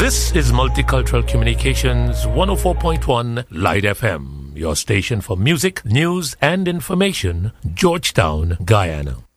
This is Multicultural Communications 104.1 Light FM, your station for music, news and information, Georgetown, Guyana.